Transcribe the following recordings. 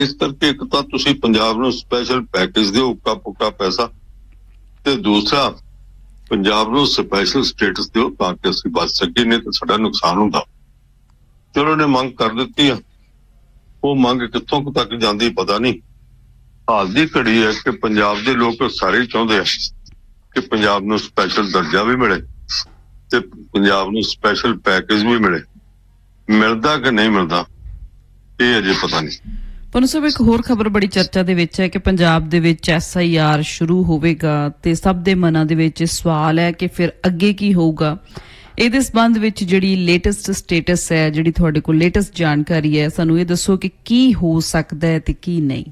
इस करके एक तो तुसीं पंजाब नूं स्पैशल पैकेज दिओ, उक्का पुक्का पैसा, ते दूसरा पंजाब नूं स्पैशल स्टेटस दिओ तां कि असीं बच सकीए, नहीं तो साडा नुकसान हुंदा। चलो ने मंग कर दित्ती है, वो मंग कित्थों तक जांदी पता नहीं। हाल दी घड़ी है कि पंजाब दे लोग सारे चाहुंदे आ कि पंजाब नूं स्पैशल दर्जा भी मिले ते पंजाब नूं स्पैशल पैकेज भी मिले। मिलदा कि नहीं मिलदा ਇਹ ਅਜੇ ਪਤਾ ਨਹੀਂ। ਪਨੂ ਸਾਹਿਬ, ਇੱਕ ਹੋਰ ਖਬਰ ਬੜੀ ਚਰਚਾ ਦੇ ਵਿੱਚ ਹੈ ਕਿ ਪੰਜਾਬ ਦੇ ਵਿੱਚ SIR ਸ਼ੁਰੂ ਹੋਵੇਗਾ ਤੇ ਸਭ ਦੇ ਮਨਾਂ ਦੇ ਵਿੱਚ ਸਵਾਲ ਹੈ ਕਿ ਫਿਰ ਅੱਗੇ ਕੀ ਹੋਊਗਾ। ਇਹਦੇ ਸੰਬੰਧ ਵਿੱਚ ਜਿਹੜੀ ਲੇਟੈਸਟ ਸਟੇਟਸ ਹੈ, ਜਿਹੜੀ ਤੁਹਾਡੇ ਕੋਲ ਲੇਟੈਸਟ ਜਾਣਕਾਰੀ ਹੈ, ਸਾਨੂੰ ਇਹ ਦੱਸੋ ਕਿ ਕੀ ਹੋ ਸਕਦਾ ਹੈ ਤੇ ਕੀ ਨਹੀਂ।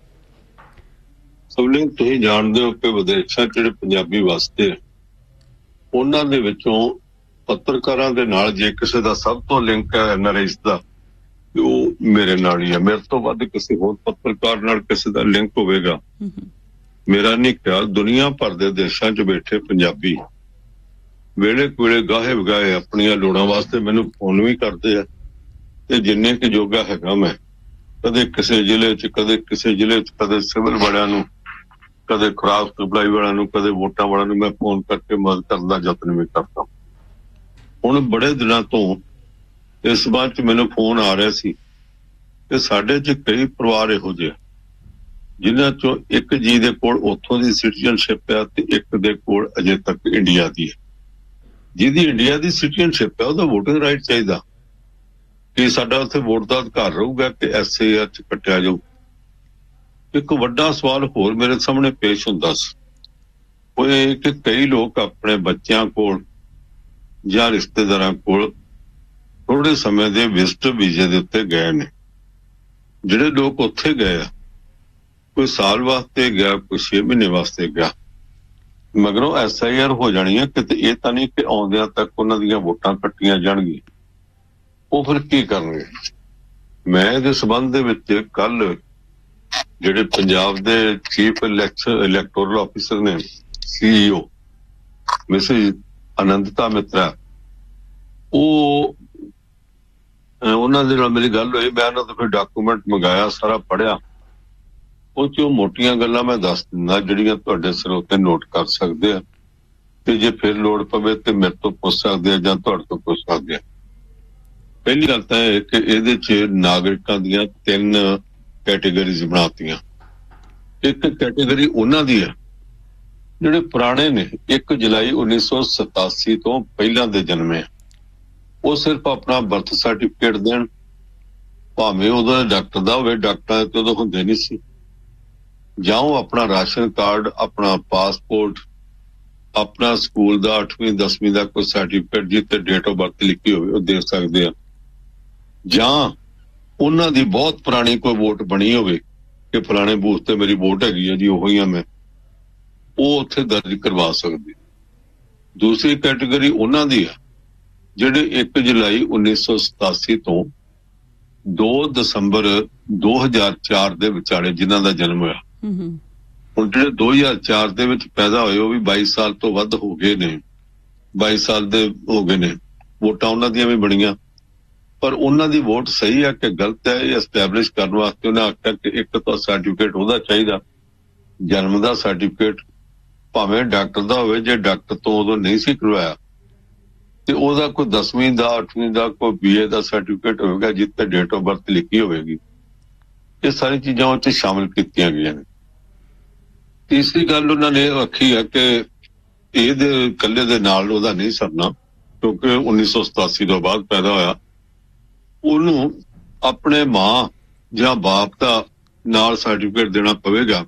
ਸਭ ਲਈ ਤੁਸੀਂ ਜਾਣਦੇ ਹੋ ਕਿ ਵਿਦੇਸ਼ਾਂ ਜਿਹੜੇ ਪੰਜਾਬੀ ਵਸਦੇ ਉਹਨਾਂ ਦੇ ਵਿੱਚੋਂ ਪੱਤਰਕਾਰਾਂ ਦੇ ਨਾਲ ਜੇ ਕਿਸੇ ਦਾ ਸਭ ਤੋਂ ਲਿੰਕ ਹੈ ਨਰੇਸ਼ ਦਾ, ਉਹ ਮੇਰੇ ਨਾਲ ਹੀ ਹੈ। ਮੇਰੇ ਤੋਂ ਵੱਧ ਕਿਸੇ ਹੋਰ ਪੱਤਰਕਾਰ ਨਾਲ ਕਿਸੇ ਦਾ ਲਿੰਕ ਹੋਵੇਗਾ ਮੇਰਾ ਨਹੀਂ ਖਿਆਲ। ਦੁਨੀਆ ਭਰ ਦੇ ਦੇਸ਼ਾਂ 'ਚ ਬੈਠੇ ਪੰਜਾਬੀ ਵੇਲੇ ਕੁਵੇਲੇ ਗਾਹੇ ਵਗਾਏ ਆਪਣੀਆਂ ਲੋੜਾਂ ਵਾਸਤੇ ਮੈਨੂੰ ਫੋਨ ਵੀ ਕਰਦੇ ਆ, ਤੇ ਜਿੰਨੇ ਕੁ ਜੋਗਾ ਹੈਗਾ ਮੈਂ ਕਦੇ ਕਿਸੇ ਜ਼ਿਲ੍ਹੇ 'ਚ, ਕਦੇ ਕਿਸੇ ਜ਼ਿਲ੍ਹੇ 'ਚ, ਕਦੇ ਸਿਵਲ ਵਾਲਿਆਂ ਨੂੰ, ਕਦੇ ਖੁਰਾਕ ਸਪਲਾਈ ਵਾਲਿਆਂ ਨੂੰ, ਕਦੇ ਵੋਟਾਂ ਵਾਲਿਆਂ ਨੂੰ ਮੈਂ ਫੋਨ ਕਰਕੇ ਮਦਦ ਕਰਨ ਦਾ ਯਤਨ ਵੀ ਕਰਦਾ। ਹੁਣ ਬੜੇ ਦਿਨਾਂ ਤੋਂ ਇਸ ਬਾਤ 'ਚ ਮੈਨੂੰ ਫੋਨ ਆ ਰਿਹਾ ਸੀ ਕਿ ਸਾਡੇ 'ਚ ਕਈ ਪਰਿਵਾਰ ਇਹੋ ਜਿਹੇ ਜਿਨ੍ਹਾਂ 'ਚੋਂ ਇੱਕ ਜੀ ਦੇ ਕੋਲ ਉੱਥੋਂ ਦੀ ਸਿਟੀਜ਼ਨਸ਼ਿਪ ਆ ਤੇ ਇੱਕ ਦੇ ਕੋਲ ਅਜੇ ਤੱਕ ਇੰਡੀਆ ਦੀ ਹੈ। ਜਿਹਦੀ ਇੰਡੀਆ ਦੀ ਸਿਟੀਜ਼ਨਸ਼ਿਪ ਹੈ ਉਹਦਾ ਵੋਟਿੰਗ ਰਾਈਟ ਚਾਹੀਦਾ ਕਿ ਸਾਡਾ ਉੱਥੇ ਵੋਟ ਦਾ ਅਧਿਕਾਰ ਰਹੂਗਾ ਕਿ SIR 'ਚ ਕੱਟਿਆ ਜਾਊ। ਇੱਕ ਵੱਡਾ ਸਵਾਲ ਹੋਰ ਮੇਰੇ ਸਾਹਮਣੇ ਪੇਸ਼ ਹੁੰਦਾ ਸੀ, ਉਹ ਇਹ ਕਿ ਕਈ ਲੋਕ ਆਪਣੇ ਬੱਚਿਆਂ ਕੋਲ ਜਾਂ ਰਿਸ਼ਤੇਦਾਰਾਂ ਕੋਲ ਥੋੜੇ ਸਮੇਂ ਦੇ ਵਿਜ਼ਟਰ ਵੀਜ਼ੇ ਦੇ ਉੱਤੇ ਗਏ ਨੇ। ਜਿਹੜੇ ਲੋਕ ਉੱਥੇ ਗਏ ਆ, ਕੋਈ ਸਾਲ ਵਾਸਤੇ ਗਿਆ, ਕੋਈ 6 ਮਹੀਨੇ ਵਾਸਤੇ ਗਿਆ, ਮਗਰੋਂ SIR ਹੋ ਜਾਣੀ ਹੈ। ਕਿਤੇ ਇਹ ਤਾਂ ਨਹੀਂ ਕਿ ਆਉਂਦਿਆਂ ਤੱਕ ਉਹਨਾਂ ਦੀਆਂ ਵੋਟਾਂ ਕੱਟੀਆਂ ਜਾਣਗੀਆਂ। ਉਹ ਫਿਰ ਕੀ ਕਰਨਗੇ? ਮੈਂ ਇਹਦੇ ਸੰਬੰਧ ਦੇ ਵਿੱਚ ਕੱਲ ਜਿਹੜੇ ਪੰਜਾਬ ਦੇ ਚੀਫ ਇਲੈਕਟੋਰਲ ਆਫਿਸਰ ਨੇ, CEO ਮਿਸਿਸ ਅਨੰਦਤਾ ਮਿੱਤਰਾ, ਉਹਨਾਂ ਦੇ ਨਾਲ ਮੇਰੀ ਗੱਲ ਹੋਈ। ਮੈਂ ਉਹਨਾਂ ਤੋਂ ਫਿਰ ਡਾਕੂਮੈਂਟ ਮੰਗਾਇਆ, ਸਾਰਾ ਪੜ੍ਹਿਆ। ਉਹ 'ਚ ਮੋਟੀਆਂ ਗੱਲਾਂ ਮੈਂ ਦੱਸ ਦਿੰਦਾ ਜਿਹੜੀਆਂ ਤੁਹਾਡੇ ਸਰੋਤੇ ਨੋਟ ਕਰ ਸਕਦੇ ਆ, ਤੇ ਜੇ ਫਿਰ ਲੋੜ ਪਵੇ ਤੇ ਮੇਰੇ ਤੋਂ ਪੁੱਛ ਸਕਦੇ ਆ ਜਾਂ ਤੁਹਾਡੇ ਤੋਂ ਪੁੱਛ ਸਕਦੇ ਆ। ਪਹਿਲੀ ਗੱਲ ਤਾਂ ਇਹ ਕਿ ਇਹਦੇ 'ਚ ਨਾਗਰਿਕਾਂ ਦੀਆਂ 3 ਕੈਟੇਗਰੀਜ਼ ਬਣਾਤੀਆਂ। ਇੱਕ ਕੈਟੇਗਰੀ ਉਹਨਾਂ ਦੀ ਹੈ ਜਿਹੜੇ ਪੁਰਾਣੇ ਨੇ, 1 ਜੁਲਾਈ 1987 ਤੋਂ ਪਹਿਲਾਂ ਦੇ ਜਨਮੇ। ਉਹ ਸਿਰਫ ਆਪਣਾ ਬਰਥ ਸਰਟੀਫਿਕੇਟ ਦੇਣ, ਭਾਵੇਂ ਉਹਦਾ ਡਾਕਟਰ ਦਾ ਹੋਵੇ, ਡਾਕਟਰਾਂ ਤੇ ਉਦੋਂ ਹੁੰਦੇ ਨਹੀਂ ਸੀ, ਜਾਂ ਉਹ ਆਪਣਾ ਰਾਸ਼ਨ ਕਾਰਡ, ਆਪਣਾ ਪਾਸਪੋਰਟ, ਆਪਣਾ ਸਕੂਲ ਦਾ 8ਵੀਂ 10ਵੀਂ ਦਾ ਕੋਈ ਸਰਟੀਫਿਕੇਟ ਜਿੱਤੇ ਡੇਟ ਆਫ ਬਰਥ ਲਿਖੀ ਹੋਵੇ ਉਹ ਦੇ ਸਕਦੇ ਆ, ਜਾਂ ਉਹਨਾਂ ਦੀ ਬਹੁਤ ਪੁਰਾਣੀ ਕੋਈ ਵੋਟ ਬਣੀ ਹੋਵੇ ਕਿ ਫਲਾਣੇ ਬੂਥ ਤੇ ਮੇਰੀ ਵੋਟ ਹੈਗੀ ਆ ਜੀ, ਉਹੀ ਆ ਮੈਂ, ਉਹ ਉੱਥੇ ਦਰਜ ਕਰਵਾ ਸਕਦੇ। ਦੂਸਰੀ ਕੈਟੇਗਰੀ ਉਹਨਾਂ ਦੀ ਆ ਜਿਹੜੇ 1 ਜੁਲਾਈ 1987 ਤੋਂ 2 ਦਸੰਬਰ 2004 ਦੇ ਵਿਚਾਲੇ ਜਿਨ੍ਹਾਂ ਦਾ ਜਨਮ ਹੋਇਆ। ਹੁਣ ਜਿਹੜੇ 2004 ਦੇ ਵਿੱਚ ਪੈਦਾ ਹੋਏ ਉਹ ਵੀ 22 ਸਾਲ ਤੋਂ ਵੱਧ ਹੋ ਗਏ ਨੇ, 22 ਸਾਲ ਦੇ ਹੋ ਗਏ ਨੇ। ਵੋਟਾਂ ਉਹਨਾਂ ਦੀਆਂ ਵੀ ਬਣੀਆਂ, ਪਰ ਉਹਨਾਂ ਦੀ ਵੋਟ ਸਹੀ ਹੈ ਕਿ ਗਲਤ ਹੈ ਇਹ ਐਸਟੈਬਲਿਸ਼ ਕਰਨ ਵਾਸਤੇ ਉਹਨੇ ਆਖਿਆ ਕਿ ਇੱਕ ਤਾਂ ਸਰਟੀਫਿਕੇਟ ਉਹਦਾ ਚਾਹੀਦਾ, ਜਨਮ ਦਾ ਸਰਟੀਫਿਕੇਟ, ਭਾਵੇਂ ਡਾਕਟਰ ਦਾ ਹੋਵੇ, ਜੇ ਡਾਕਟਰ ਤੋਂ ਉਦੋਂ ਨਹੀਂ ਸੀ ਕਰਵਾਇਆ ਤੇ ਉਹਦਾ ਕੋਈ 10ਵੀਂ ਦਾ 8ਵੀਂ ਦਾ ਕੋਈ BA ਦਾ ਸਰਟੀਫਿਕੇਟ ਹੋਵੇਗਾ ਜਿੱਥੇ ਡੇਟ ਆਫ ਬਰਥ ਲਿਖੀ ਹੋਵੇਗੀ। ਇਹ ਸਾਰੀ ਚੀਜ਼ਾਂ ਉਹ 'ਚ ਸ਼ਾਮਿਲ ਕੀਤੀਆਂ ਗਈਆਂ ਨੇ। ਤੀਸਰੀ ਗੱਲ ਉਹਨਾਂ ਨੇ ਆਖੀ ਹੈ ਕਿ ਇਹਦੇ ਇਕੱਲੇ ਦੇ ਨਾਲ ਉਹਦਾ ਨਹੀਂ ਸਰਨਾ, ਕਿਉਂਕਿ 1987 ਤੋਂ ਬਾਅਦ ਪੈਦਾ ਹੋਇਆ, ਉਹਨੂੰ ਆਪਣੇ ਮਾਂ ਜਾਂ ਬਾਪ ਦਾ ਨਾਲ ਸਰਟੀਫਿਕੇਟ ਦੇਣਾ ਪਵੇਗਾ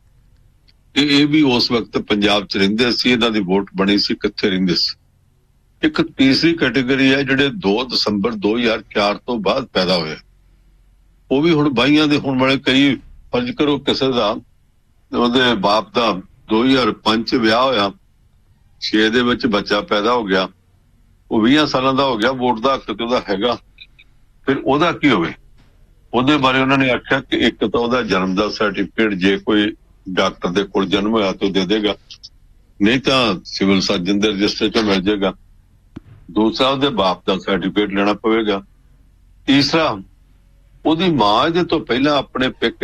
ਕਿ ਇਹ ਵੀ ਉਸ ਵਕਤ ਪੰਜਾਬ 'ਚ ਰਹਿੰਦੇ ਸੀ, ਇਹਨਾਂ ਦੀ ਵੋਟ ਬਣੀ ਸੀ, ਕਿੱਥੇ ਰਹਿੰਦੇ ਸੀ। ਇੱਕ ਤੀਸਰੀ ਕੈਟੇਗਰੀ ਹੈ ਜਿਹੜੇ 2 ਦਸੰਬਰ 2004 ਤੋਂ ਬਾਅਦ ਪੈਦਾ ਹੋਏ, ਉਹ ਵੀ ਹੁਣ 22 ਦੇ ਹੋਣ ਵਾਲੇ। ਕਈ ਫਰਜ਼ ਕਰੋ ਕਿਸੇ ਦਾ, ਉਹਦੇ ਬਾਪ ਦਾ 2005 'ਚ ਵਿਆਹ ਹੋਇਆ, 6 ਦੇ ਵਿੱਚ ਬੱਚਾ ਪੈਦਾ ਹੋ ਗਿਆ, ਉਹ 20 ਸਾਲਾਂ ਦਾ ਹੋ ਗਿਆ, ਵੋਟ ਦਾ ਹੱਕ ਤੇ ਉਹਦਾ ਹੈਗਾ, ਫਿਰ ਉਹਦਾ ਕੀ ਹੋਵੇ? ਉਹਦੇ ਬਾਰੇ ਉਹਨਾਂ ਨੇ ਆਖਿਆ ਕਿ ਇੱਕ ਤਾਂ ਉਹਦਾ ਜਨਮ ਦਾ ਸਰਟੀਫਿਕੇਟ ਜੇ ਕੋਈ ਡਾਕਟਰ ਦੇ ਕੋਲ ਜਨਮ ਹੋਇਆ ਤਾਂ ਦੇ ਦੇਗਾ, ਨਹੀਂ ਤਾਂ ਸਿਵਲ ਸਰਜਨ ਦੇ ਰਜਿਸਟਰ 'ਚ ਮਿਲ ਜਾਏਗਾ। ਦੂਸਰਾ ਉਹਦੇ ਬਾਪ ਦਾ ਸਰਟੀਫਿਕੇਟ ਲੈਣਾ ਪਵੇਗਾ। ਤੀਸਰਾ ਉਹਦੀ ਮਾਂ ਇਹਦੇ ਤੋਂ ਪਹਿਲਾਂ ਆਪਣੇ ਪੇਕੇ